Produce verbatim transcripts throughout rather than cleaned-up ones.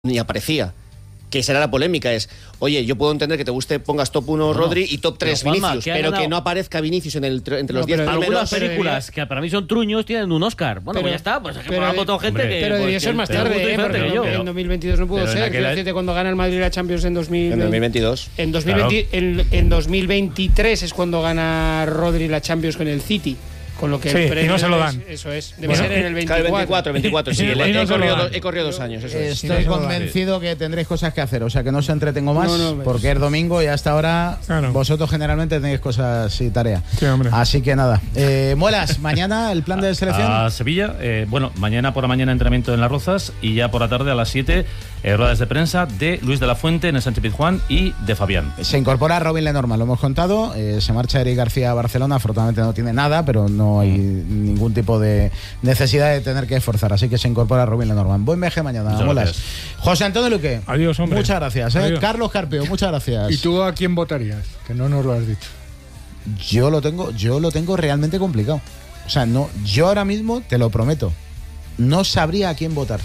ni aparecía. Que será la polémica, es, oye, yo puedo entender que te guste, pongas top uno bueno, Rodri y top tres pero, Vinicius, Juanma, pero ganado? que no aparezca Vinicius en el, entre no, los diez primeros. Algunas películas pero, que para mí son truños tienen un Oscar. Bueno, pero, pues ya está, pues es que por votado gente hombre, que... Pero debería pues, ser más pero, tarde, pero, eh, porque que yo. en dos mil veintidós no pudo ser. Quiero decirte, cuando gana el Madrid la Champions en dos mil veinte, en dos mil veintidós. En, dos mil veinte, claro. en, en dos mil veintitrés es cuando gana Rodri la Champions con el City. Con lo que sí, y no se lo dan. Es, eso es. Debe bueno, ser en el veinticuatro. Claro, veinticuatro, veinticuatro, sí. no he, he, corrido, he corrido dos años. Eso es. Estoy no convencido que tendréis cosas que hacer. O sea, que no os entretengo más, no, no, porque es domingo y hasta ahora claro. vosotros generalmente tenéis cosas y tareas. Sí, hombre. Así que nada. Eh, Muelas, mañana el plan de selección. A Sevilla. Eh, bueno, mañana por la mañana entrenamiento en Las Rozas y ya por la tarde a las siete eh, ruedas de prensa de Luis de la Fuente en el Sánchez Pizjuán y de Fabián. Se incorpora Robin Lenormand, lo hemos contado. Eh, se marcha Eric García a Barcelona. Afortunadamente no tiene nada, pero no hay mm. ningún tipo de necesidad de tener que esforzar, así que se incorpora Robin Lenormand. Buen viaje mañana, Muelas. José Antonio Luque. Adiós, hombre. Muchas gracias. ¿eh? Adiós. Carlos Carpio, muchas gracias. ¿Y tú a quién votarías? Que no nos lo has dicho. Yo lo tengo, yo lo tengo realmente complicado. O sea, no, yo ahora mismo te lo prometo, no sabría a quién votar.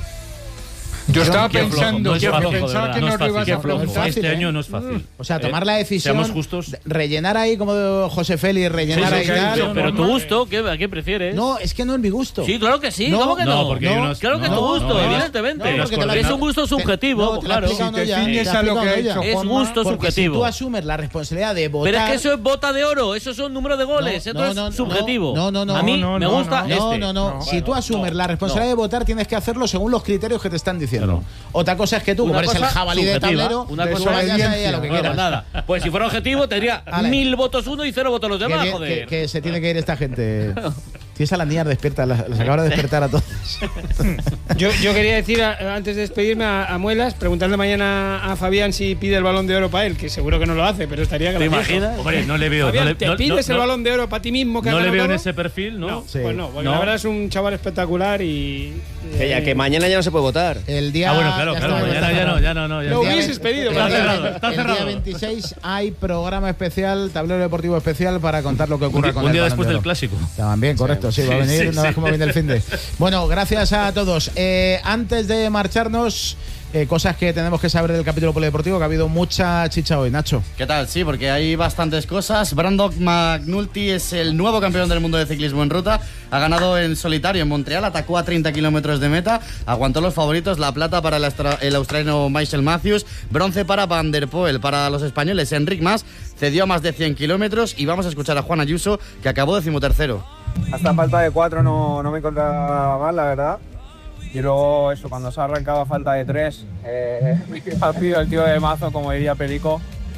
Yo estaba pensando, no yo fácil, pensaba que no, no lo ibas a preguntar. Este año no es fácil. O sea, tomar la decisión, seamos justos. Rellenar ahí como José Félix, rellenar sí, sí, ahí. Sí, pero, pero tu gusto, ¿qué, ¿a qué prefieres? No, es que no es mi gusto. Sí, claro que sí, no, ¿cómo que no? no, porque no, unos, claro que no, es tu gusto, no, evidentemente. No, no, es un gusto subjetivo, no, claro. Si te ciñes a lo que ha hecho es gusto subjetivo. Si tú asumes la responsabilidad de votar. Pero es que eso es bota de oro, eso son números de goles, esto es subjetivo. No, no, no. A mí me gusta este. No, no, no. Si tú asumes la responsabilidad de votar, tienes que hacerlo según los criterios que te están diciendo. Otra cosa es que tú, como eres el jabalí de tablero, una cosa vayas ahí a lo que no, quieras. Nada. Pues si fuera objetivo tendría vale. mil votos uno y cero votos los demás, que, joder. Que, que se tiene que ir esta gente. Tienes a las niñas despiertas, las, las acabo de despertar a todas. yo, yo quería decir, a, antes de despedirme a, a Muelas, preguntarle mañana a Fabián si pide el Balón de Oro para él, que seguro que no lo hace, pero estaría gracioso. ¿Te imaginas? Hombre, no le veo. Fabián, no le, ¿te no, pides no, el no, Balón de Oro para ti mismo? Que no le veo todo? en ese perfil, ¿no? No, sí. pues no, porque no. la verdad es un chaval espectacular y... Que, ya, que mañana ya no se puede votar. El día, ah, bueno, claro, claro, mañana ya no, ya no, no. Ya lo hubieses pedido. Está cerrado, está cerrado. El día veintiséis hay programa especial, tablero deportivo especial para contar lo que ocurra un, con un el día Balón después de del clásico. Estaban bien, correcto, sí, sí, va a venir, sí, no ves sí. cómo viene el fin de. Bueno, gracias a todos. Eh, antes de marcharnos, eh, cosas que tenemos que saber del capítulo polideportivo, que ha habido mucha chicha hoy, Nacho. ¿Qué tal? Sí, porque hay bastantes cosas. Brandon McNulty es el nuevo campeón del mundo de ciclismo en ruta. Ha ganado en solitario en Montreal, atacó a treinta kilómetros de meta, aguantó los favoritos, la plata para el, astra, el australiano Michael Matthews, bronce para Van der Poel, para los españoles Enric Mas, cedió a más de cien kilómetros y vamos a escuchar a Juan Ayuso, que acabó decimotercero. Hasta falta de cuatro no, no me encontraba mal, la verdad. Y luego eso, cuando se ha arrancado a falta de tres, eh, me pido el tío de mazo, como diría Perico.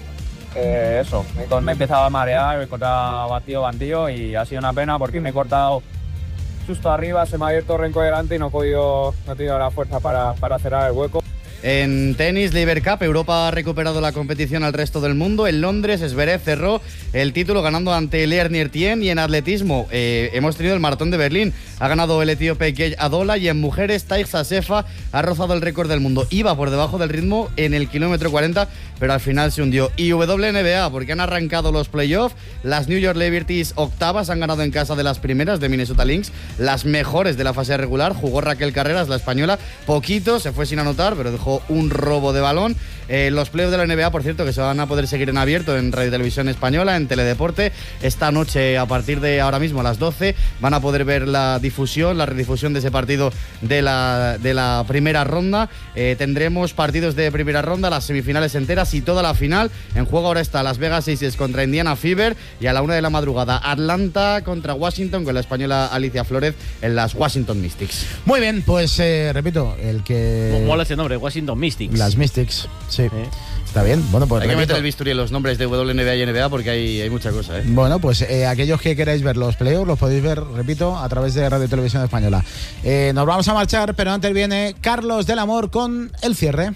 Eh, eso, me, me empezaba a marear, me encontraba batido bantillo y ha sido una pena porque me he cortado justo arriba, se me ha abierto renco delante y no he podido, no he tenido la fuerza para, para cerrar el hueco. En tenis, Laver Cup, Europa ha recuperado la competición al resto del mundo. En Londres, Zverev cerró el título ganando ante Lerner Tien. Y en atletismo, eh, hemos tenido el maratón de Berlín. Ha ganado el etíope Gej Adola. Y en mujeres, Taix Asefa ha rozado el récord del mundo. Iba por debajo del ritmo en el kilómetro cuarenta, pero al final se hundió. Y W N B A, porque han arrancado los playoffs. Las New York Liberties octavas han ganado en casa de las primeras de Minnesota Lynx. Las mejores de la fase regular. Jugó Raquel Carreras, la española. Poquito, se fue sin anotar, pero dejó un robo de balón. Eh, los playoffs de la N B A, por cierto, que se van a poder seguir en abierto en Radio Televisión Española, en Teledeporte. Esta noche, a partir de ahora mismo, a las doce, van a poder ver la difusión, la redifusión de ese partido de la, de la primera ronda. Eh, tendremos partidos de primera ronda, las semifinales enteras y toda la final. En juego ahora está Las Vegas Aces contra Indiana Fever y a la una de la madrugada Atlanta contra Washington con la española Alicia Flórez en las Washington Mystics. Muy bien, pues eh, repito, el que... Mola ese nombre, Washington Mystics. Las Mystics, sí. ¿Eh? Está bien, bueno, pues hay repito. que meter el bisturí en los nombres de W N B A y N B A porque hay, hay mucha cosa, ¿eh? Bueno, pues eh, aquellos que queráis ver los playoffs los podéis ver, repito, a través de Radio Televisión Española. Eh, nos vamos a marchar, pero antes viene Carlos del Amor con el cierre.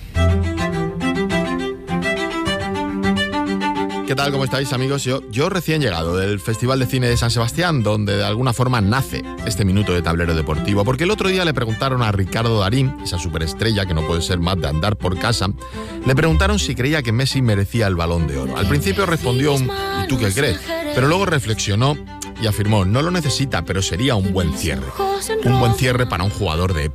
¿Qué tal? ¿Cómo estáis, amigos? Yo, yo recién llegado del Festival de Cine de San Sebastián, donde de alguna forma nace este minuto de tablero deportivo, porque el otro día le preguntaron a Ricardo Darín, esa superestrella que no puede ser más de andar por casa, le preguntaron si creía que Messi merecía el Balón de Oro. Al principio respondió un ¿y tú qué crees? Pero luego reflexionó y afirmó, no lo necesita, pero sería un buen cierre. Un buen cierre para un jugador de época.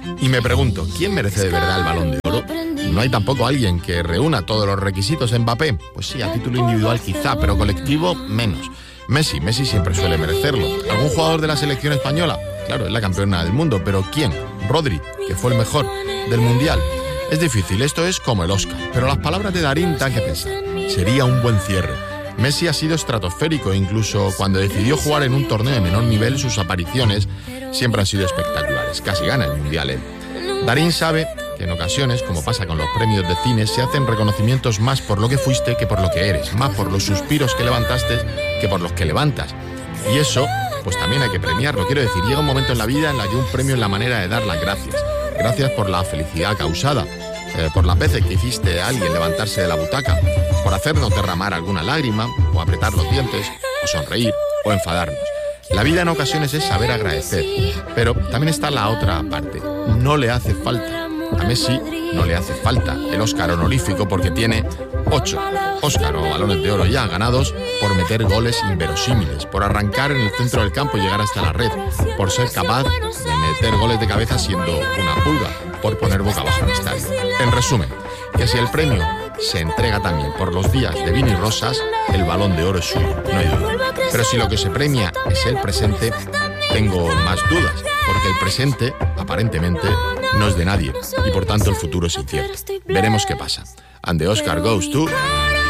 Y me pregunto, ¿quién merece de verdad el Balón de Oro? ¿No hay tampoco alguien que reúna todos los requisitos en Mbappé? Pues sí, a título individual quizá, pero colectivo menos. Messi, Messi siempre suele merecerlo. ¿Algún jugador de la selección española? Claro, es la campeona del mundo, pero ¿quién? Rodri, que fue el mejor del Mundial. Es difícil, esto es como el Oscar, pero las palabras de Darín dan que pensar. Sería un buen cierre. Messi ha sido estratosférico, incluso cuando decidió jugar en un torneo de menor nivel, sus apariciones siempre han sido espectaculares. Casi gana el Mundial él. Darín sabe que en ocasiones, como pasa con los premios de cine, se hacen reconocimientos más por lo que fuiste que por lo que eres, más por los suspiros que levantaste que por los que levantas. Y eso, pues también hay que premiarlo. Quiero decir, llega un momento en la vida en la que un premio es la manera de dar las gracias. Gracias por la felicidad causada, eh, por las veces que hiciste a alguien levantarse de la butaca, por hacernos derramar alguna lágrima, o apretar los dientes, o sonreír, o enfadarnos. La vida en ocasiones es saber agradecer, pero también está la otra parte. No le hace falta. A Messi no le hace falta el Oscar honorífico porque tiene ocho Oscar o balones de oro ya ganados por meter goles inverosímiles, por arrancar en el centro del campo y llegar hasta la red, por ser capaz de meter goles de cabeza siendo una pulga, por poner boca abajo el estadio. En resumen, que si el premio se entrega también por los días de vino y rosas, el Balón de Oro es suyo, no hay duda. Pero si lo que se premia es el presente, tengo más dudas, porque el presente, aparentemente, no es de nadie, y por tanto el futuro es incierto. Veremos qué pasa. And the Oscar goes to...